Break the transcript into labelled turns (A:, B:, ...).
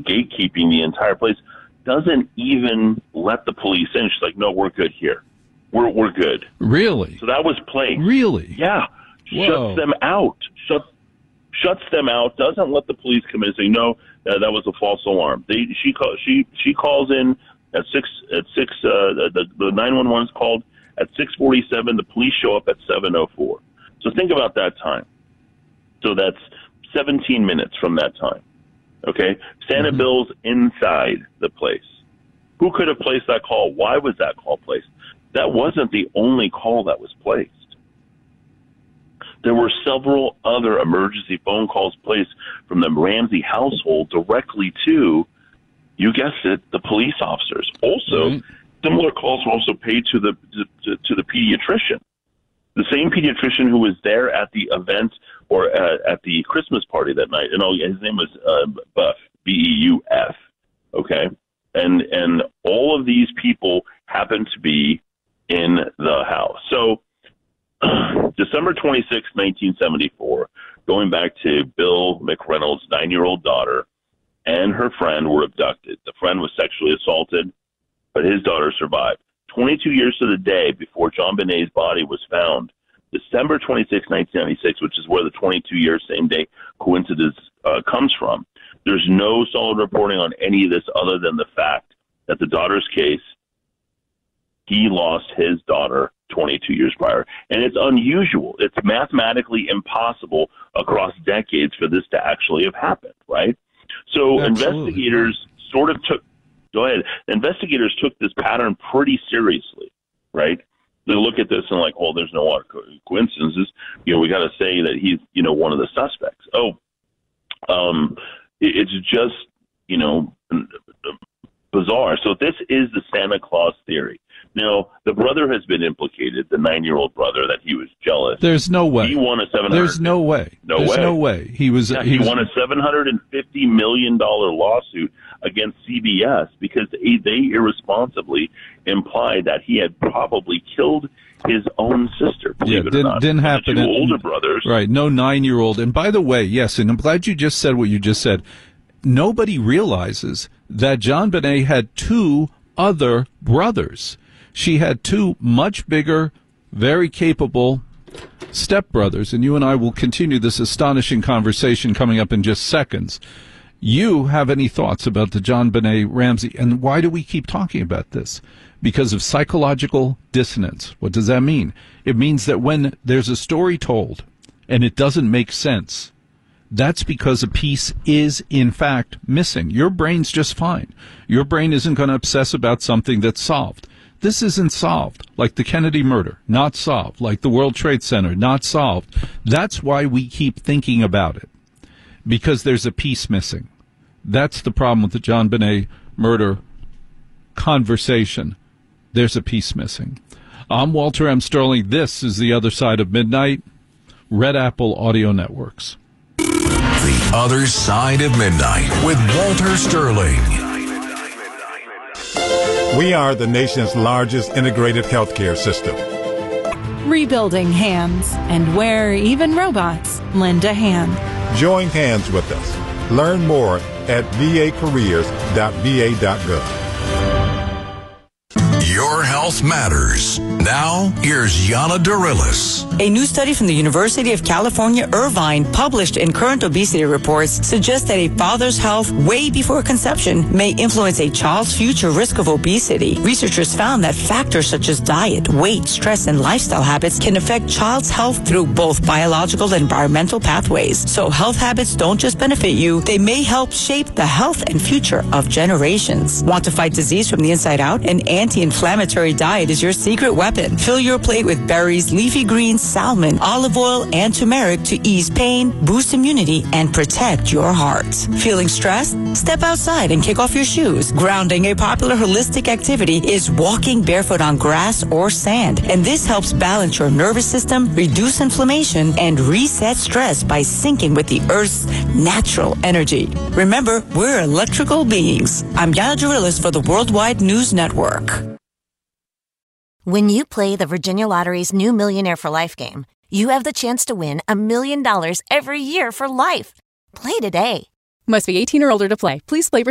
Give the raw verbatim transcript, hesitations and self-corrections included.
A: gatekeeping the entire place, doesn't even let the police in. She's like, no, we're good here. We're we're good.
B: Really?
A: So that was placed.
B: Really?
A: Yeah.
B: Whoa.
A: Shuts them out. Shuts shuts them out. Doesn't let the police come in and say, no, uh, that was a false alarm. They she call, she she calls in at six at six. Uh, the the nine one one is called at six forty seven. The police show up at seven oh four. So think about that time. So that's seventeen minutes from that time. Okay, Santa mm-hmm. Bill's inside the place. Who could have placed that call? Why was that call placed? That wasn't the only call that was placed. There were several other emergency phone calls placed from the Ramsey household directly to, you guessed it, the police officers. Also, mm-hmm. similar calls were also paid to the to, to the pediatrician. The same pediatrician who was there at the event or at, at the Christmas party that night. And oh, his name was uh, Buff, B E U F. Okay, and and all of these people happened to be in the house. So December twenty-sixth, nineteen seventy-four, going back to Bill McReynolds' nine-year-old daughter and her friend were abducted. The friend was sexually assaulted, but his daughter survived. twenty-two years to the day before JonBenét's body was found, December twenty-sixth, nineteen ninety-six, which is where the twenty-two year same day coincidence uh, comes from. There's no solid reporting on any of this other than the fact that the daughter's case, he lost his daughter twenty-two years prior. And it's unusual. It's mathematically impossible across decades for this to actually have happened, right? So Absolutely. investigators sort of took, go ahead, investigators took this pattern pretty seriously, right? They look at this and like, well, there's no other co- coincidences. You know, we got to say that he's, you know, one of the suspects. Oh, um, it, it's just, you know, bizarre. So this is the Santa Claus theory. Now, the brother has been implicated, the nine-year-old brother, that he was jealous.
B: There's no way.
A: He won a seven hundred.
B: There's no way.
A: No
B: There's
A: way.
B: no way. He was.
A: Yeah,
B: he,
A: he
B: was,
A: won a seven hundred fifty million dollars lawsuit against C B S because they, they irresponsibly implied that he had probably killed his own sister.
B: Yeah,
A: it
B: didn't, didn't happen.
A: The two older brothers.
B: Right. No nine-year-old. And by the way, yes, and I'm glad you just said what you just said. Nobody realizes that JonBenét had two other brothers. She had two much bigger, very capable stepbrothers, and you and I will continue this astonishing conversation coming up in just seconds. You have any thoughts about the JonBenét Ramsey, and why do we keep talking about this? Because of psychological dissonance. What does that mean? It means that when there's a story told and it doesn't make sense, that's because a piece is, in fact, missing. Your brain's just fine. Your brain isn't going to obsess about something that's solved. This isn't solved, like the Kennedy murder, not solved, like the World Trade Center, not solved. That's why we keep thinking about it, because there's a piece missing. That's the problem with the JonBenét murder conversation. There's a piece missing. I'm Walter M. Sterling. This is The Other Side of Midnight, Red Apple Audio Networks.
C: The Other Side of Midnight with Walter Sterling.
D: We are the nation's largest integrated healthcare system.
E: Rebuilding hands, and where even robots lend a hand.
D: Join hands with us. Learn more at v a careers dot v a dot gov.
C: Your health matters. Now, here's Yana Darilis.
F: A new study from the University of California, Irvine, published in Current Obesity Reports, suggests that a father's health way before conception may influence a child's future risk of obesity. Researchers found that factors such as diet, weight, stress, and lifestyle habits can affect child's health through both biological and environmental pathways. So health habits don't just benefit you, they may help shape the health and future of generations. Want to fight disease from the inside out? An anti-inflammatory diet is your secret weapon. Fill your plate with berries, leafy greens, salmon, olive oil, and turmeric to ease pain, boost immunity, and protect your heart. Feeling stressed? Step outside and kick off your shoes. Grounding, a popular holistic activity, is walking barefoot on grass or sand. And this helps balance your nervous system, reduce inflammation, and reset stress by syncing with the Earth's natural energy. Remember, we're electrical beings. I'm Yana Darilis for the Worldwide News Network.
G: When you play the Virginia Lottery's new Millionaire for Life game, you have the chance to win a million dollars every year for life. Play today.
H: Must be eighteen or older to play. Please play